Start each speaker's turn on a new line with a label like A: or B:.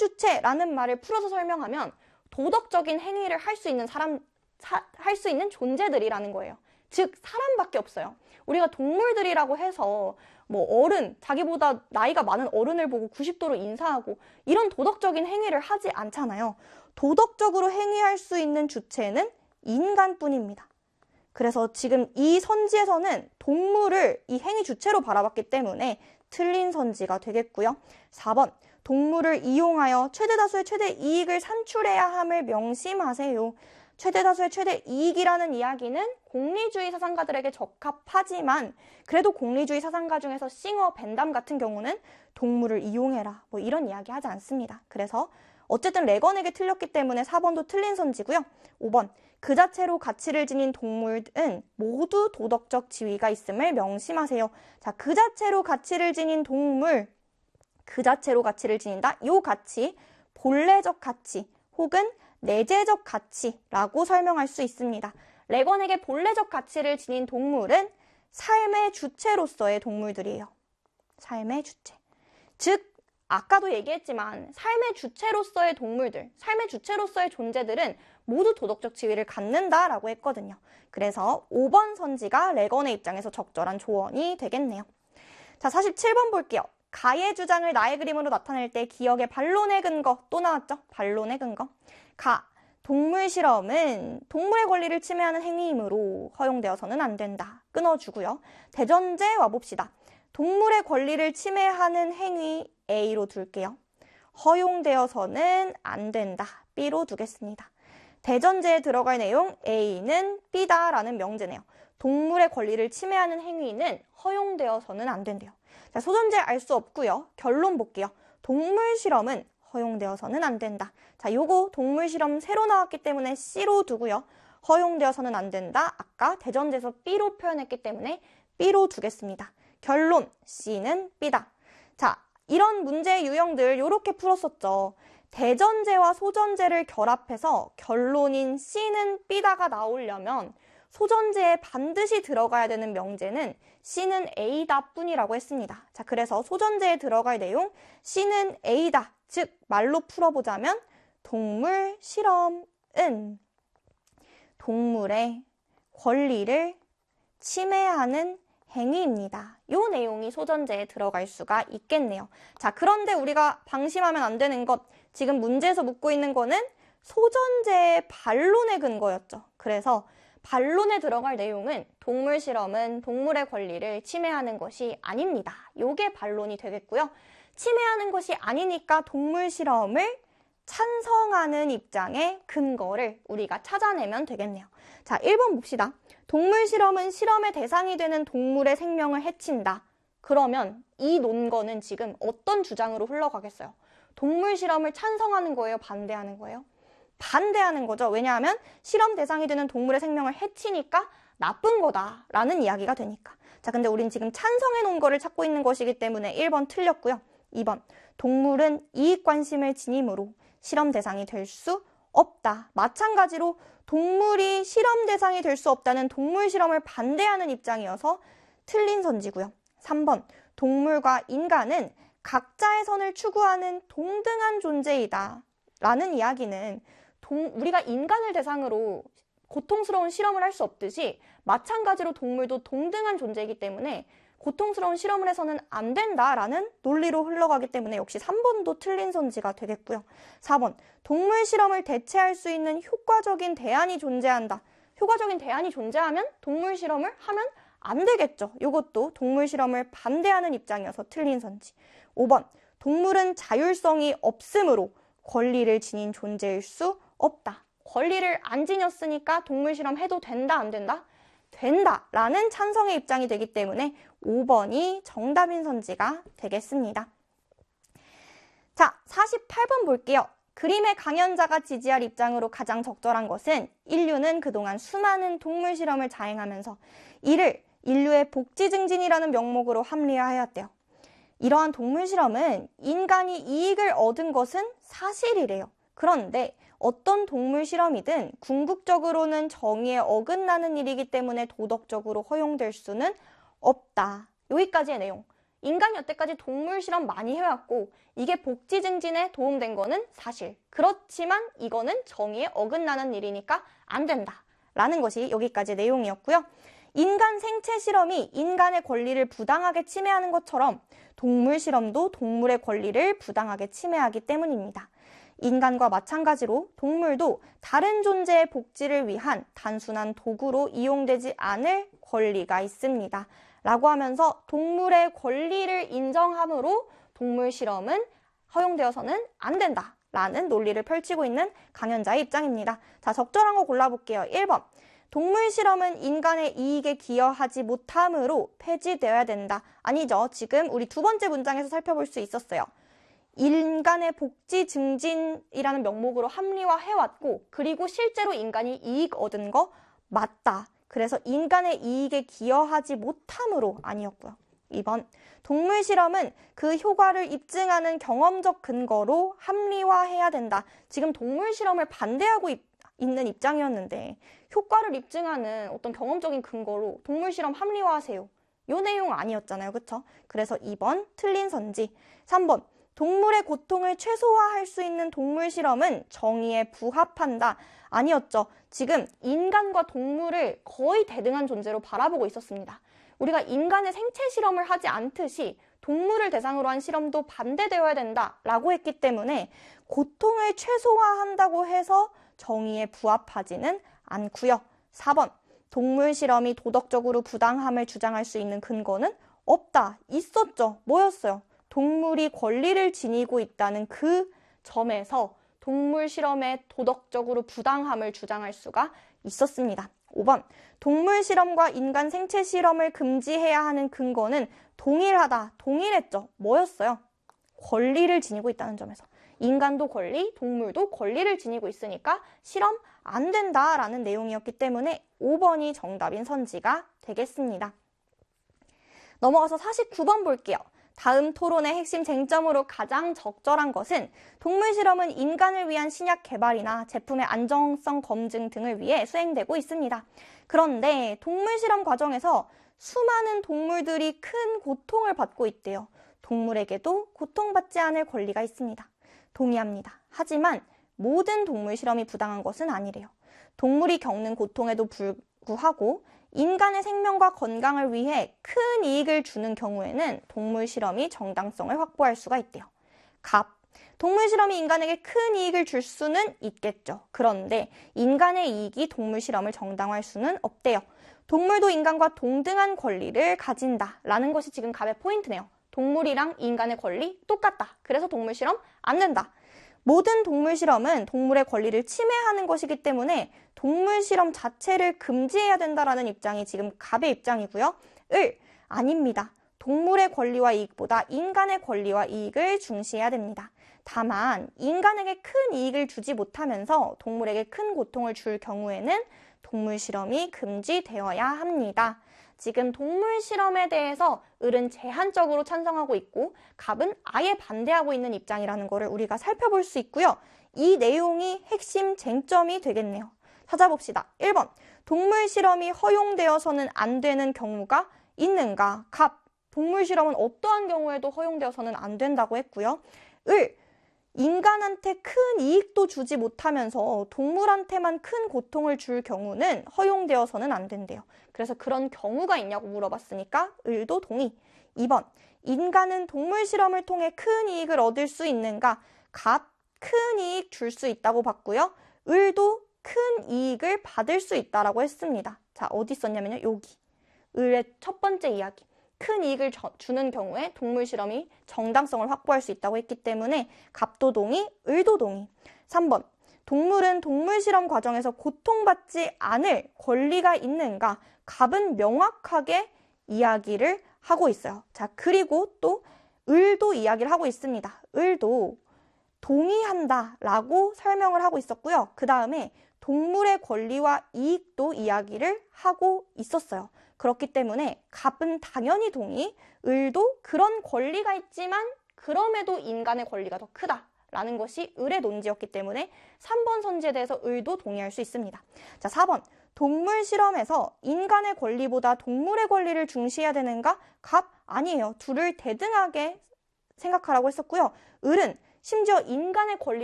A: 주체라는 말을 풀어서 설명하면 도덕적인 행위를 할 수 있는 할 수 있는 존재들이라는 거예요. 즉 사람밖에 없어요. 우리가 동물들이라고 해서 뭐 어른, 자기보다 나이가 많은 어른을 보고 90도로 인사하고 이런 도덕적인 행위를 하지 않잖아요. 도덕적으로 행위할 수 있는 주체는 인간뿐입니다. 그래서 지금 이 선지에서는 동물을 이 행위 주체로 바라봤기 때문에 틀린 선지가 되겠고요. 4번, 동물을 이용하여 최대다수의 최대 이익을 산출해야 함을 명심하세요. 최대다수의 최대 이익이라는 이야기는 공리주의 사상가들에게 적합하지만 그래도 공리주의 사상가 중에서 싱어, 벤담 같은 경우는 동물을 이용해라 뭐 이런 이야기 하지 않습니다. 그래서 어쨌든 레건에게 틀렸기 때문에 4번도 틀린 선지고요. 5번, 그 자체로 가치를 지닌 동물은 모두 도덕적 지위가 있음을 명심하세요. 자, 그 자체로 가치를 지닌 동물, 그 자체로 가치를 지닌다. 요 가치, 본래적 가치 혹은 내재적 가치라고 설명할 수 있습니다. 레건에게 본래적 가치를 지닌 동물은 삶의 주체로서의 동물들이에요. 삶의 주체. 즉, 아까도 얘기했지만 삶의 주체로서의 동물들, 삶의 주체로서의 존재들은 모두 도덕적 지위를 갖는다라고 했거든요. 그래서 5번 선지가 레건의 입장에서 적절한 조언이 되겠네요. 자, 47번 볼게요. 가의 주장을 나의 그림으로 나타낼 때 기억의 반론의 근거, 또 나왔죠? 반론의 근거. 가, 동물 실험은 동물의 권리를 침해하는 행위이므로 허용되어서는 안 된다. 끊어주고요. 대전제 와봅시다. 동물의 권리를 침해하는 행위 A로 둘게요. 허용되어서는 안 된다. B로 두겠습니다. 대전제에 들어갈 내용 A는 B다라는 명제네요. 동물의 권리를 침해하는 행위는 허용되어서는 안 된대요. 자, 소전제 알 수 없고요. 결론 볼게요. 동물 실험은 허용되어서는 안 된다. 자, 요거 동물 실험 새로 나왔기 때문에 C로 두고요. 허용되어서는 안 된다. 아까 대전제에서 B로 표현했기 때문에 B로 두겠습니다. 결론 C는 B다. 자, 이런 문제의 유형들 요렇게 풀었었죠. 대전제와 소전제를 결합해서 결론인 C는 B다가 나오려면 소전제에 반드시 들어가야 되는 명제는 C는 A다 뿐이라고 했습니다. 자, 그래서 소전제에 들어갈 내용 C는 A다. 즉 말로 풀어보자면 동물 실험은 동물의 권리를 침해하는 행위입니다. 이 내용이 소전제에 들어갈 수가 있겠네요. 자, 그런데 우리가 방심하면 안 되는 것, 지금 문제에서 묻고 있는 거는 소전제의 반론의 근거였죠. 그래서 반론에 들어갈 내용은 동물 실험은 동물의 권리를 침해하는 것이 아닙니다. 요게 반론이 되겠고요. 침해하는 것이 아니니까 동물 실험을 찬성하는 입장의 근거를 우리가 찾아내면 되겠네요. 자, 1번 봅시다. 동물 실험은 실험의 대상이 되는 동물의 생명을 해친다. 그러면 이 논거는 지금 어떤 주장으로 흘러가겠어요? 동물 실험을 찬성하는 거예요? 반대하는 거예요? 반대하는 거죠. 왜냐하면 실험 대상이 되는 동물의 생명을 해치니까 나쁜 거다라는 이야기가 되니까. 자, 근데 우린 지금 찬성의 논거를 찾고 있는 것이기 때문에 1번 틀렸고요. 2번, 동물은 이익 관심을 지니므로 실험 대상이 될 수 없다. 마찬가지로 동물이 실험 대상이 될 수 없다는 동물 실험을 반대하는 입장이어서 틀린 선지고요. 3번, 동물과 인간은 각자의 선을 추구하는 동등한 존재이다. 라는 이야기는 우리가 인간을 대상으로 고통스러운 실험을 할 수 없듯이 마찬가지로 동물도 동등한 존재이기 때문에 고통스러운 실험을 해서는 안 된다라는 논리로 흘러가기 때문에 역시 3번도 틀린 선지가 되겠고요. 4번, 동물 실험을 대체할 수 있는 효과적인 대안이 존재한다. 효과적인 대안이 존재하면 동물 실험을 하면 안 되겠죠. 이것도 동물 실험을 반대하는 입장이어서 틀린 선지. 5번, 동물은 자율성이 없으므로 권리를 지닌 존재일 수 없다. 권리를 안 지녔으니까 동물 실험 해도 된다, 안 된다? 된다라는 찬성의 입장이 되기 때문에 5번이 정답인 선지가 되겠습니다. 자, 48번 볼게요. 그림의 강연자가 지지할 입장으로 가장 적절한 것은 인류는 그동안 수많은 동물 실험을 자행하면서 이를 인류의 복지 증진이라는 명목으로 합리화하였대요. 이러한 동물 실험은 인간이 이익을 얻은 것은 사실이래요. 그런데 어떤 동물 실험이든 궁극적으로는 정의에 어긋나는 일이기 때문에 도덕적으로 허용될 수는 없다. 여기까지의 내용. 인간이 여태까지 동물 실험 많이 해왔고 이게 복지 증진에 도움된 거는 사실. 그렇지만 이거는 정의에 어긋나는 일이니까 안 된다. 라는 것이 여기까지 내용이었고요. 인간 생체 실험이 인간의 권리를 부당하게 침해하는 것처럼 동물 실험도 동물의 권리를 부당하게 침해하기 때문입니다. 인간과 마찬가지로 동물도 다른 존재의 복지를 위한 단순한 도구로 이용되지 않을 권리가 있습니다. 라고 하면서 동물의 권리를 인정함으로 동물 실험은 허용되어서는 안 된다. 라는 논리를 펼치고 있는 강연자의 입장입니다. 자, 적절한 거 골라볼게요. 1번. 동물 실험은 인간의 이익에 기여하지 못함으로 폐지되어야 된다. 아니죠. 지금 우리 두 번째 문장에서 살펴볼 수 있었어요. 인간의 복지 증진이라는 명목으로 합리화해왔고 그리고 실제로 인간이 이익 얻은 거 맞다. 그래서 인간의 이익에 기여하지 못함으로 아니었고요. 2번. 동물 실험은 그 효과를 입증하는 경험적 근거로 합리화해야 된다. 지금 동물 실험을 반대하고 있는 입장이었는데 효과를 입증하는 어떤 경험적인 근거로 동물 실험 합리화하세요. 이 내용 아니었잖아요. 그쵸? 그래서 2번 틀린 선지. 3번. 동물의 고통을 최소화할 수 있는 동물 실험은 정의에 부합한다. 아니었죠. 지금 인간과 동물을 거의 대등한 존재로 바라보고 있었습니다. 우리가 인간의 생체 실험을 하지 않듯이 동물을 대상으로 한 실험도 반대되어야 된다라고 했기 때문에 고통을 최소화한다고 해서 정의에 부합하지는 않고요. 4번. 동물 실험이 도덕적으로 부당함을 주장할 수 있는 근거는 없다. 있었죠. 뭐였어요? 동물이 권리를 지니고 있다는 그 점에서 동물 실험의 도덕적으로 부당함을 주장할 수가 있었습니다. 5번. 동물 실험과 인간 생체 실험을 금지해야 하는 근거는 동일하다. 동일했죠. 뭐였어요? 권리를 지니고 있다는 점에서. 인간도 권리, 동물도 권리를 지니고 있으니까 실험 안 된다라는 내용이었기 때문에 5번이 정답인 선지가 되겠습니다. 넘어가서 49번 볼게요. 다음 토론의 핵심 쟁점으로 가장 적절한 것은 동물 실험은 인간을 위한 신약 개발이나 제품의 안정성 검증 등을 위해 수행되고 있습니다. 그런데 동물 실험 과정에서 수많은 동물들이 큰 고통을 받고 있대요. 동물에게도 고통받지 않을 권리가 있습니다. 동의합니다. 하지만 모든 동물 실험이 부당한 것은 아니래요. 동물이 겪는 고통에도 불구하고 인간의 생명과 건강을 위해 큰 이익을 주는 경우에는 동물 실험이 정당성을 확보할 수가 있대요. 갑. 동물 실험이 인간에게 큰 이익을 줄 수는 있겠죠. 그런데 인간의 이익이 동물 실험을 정당화할 수는 없대요. 동물도 인간과 동등한 권리를 가진다라는 것이 지금 갑의 포인트네요. 동물이랑 인간의 권리 똑같다. 그래서 동물 실험 안 된다. 모든 동물 실험은 동물의 권리를 침해하는 것이기 때문에 동물 실험 자체를 금지해야 된다라는 입장이 지금 갑의 입장이고요. 아닙니다. 동물의 권리와 이익보다 인간의 권리와 이익을 중시해야 됩니다. 다만 인간에게 큰 이익을 주지 못하면서 동물에게 큰 고통을 줄 경우에는 동물 실험이 금지되어야 합니다. 지금 동물 실험에 대해서 을은 제한적으로 찬성하고 있고 갑은 아예 반대하고 있는 입장이라는 것을 우리가 살펴볼 수 있고요. 이 내용이 핵심 쟁점이 되겠네요. 찾아봅시다. 1번. 동물 실험이 허용되어서는 안 되는 경우가 있는가? 갑. 동물 실험은 어떠한 경우에도 허용되어서는 안 된다고 했고요. 인간한테 큰 이익도 주지 못하면서 동물한테만 큰 고통을 줄 경우는 허용되어서는 안 된대요. 그래서 그런 경우가 있냐고 물어봤으니까 을도 동의. 2번. 인간은 동물 실험을 통해 큰 이익을 얻을 수 있는가? 갑. 큰 이익 줄 수 있다고 봤고요. 을도 큰 이익을 받을 수 있다라고 했습니다. 자, 어디 썼냐면요. 여기. 을의 첫 번째 이야기. 큰 이익을 주는 경우에 동물 실험이 정당성을 확보할 수 있다고 했기 때문에 갑도 동의, 을도 동의. 3번. 동물은 동물 실험 과정에서 고통받지 않을 권리가 있는가? 갑은 명확하게 이야기를 하고 있어요. 자, 그리고 또 을도 이야기를 하고 있습니다. 을도 동의한다라고 설명을 하고 있었고요. 그 다음에 동물의 권리와 이익도 이야기를 하고 있었어요. 그렇기 때문에 갑은 당연히 동의, 을도 그런 권리가 있지만 그럼에도 인간의 권리가 더 크다라는 것이 을의 논지였기 때문에 3번 선지에 대해서 을도 동의할 수 있습니다. 자, 4번. 동물 실험에서 인간의 권리보다 동물의 권리를 중시해야 되는가? 갑, 아니에요. 둘을 대등하게 생각하라고 했었고요. 을은 심지어 인간의 권리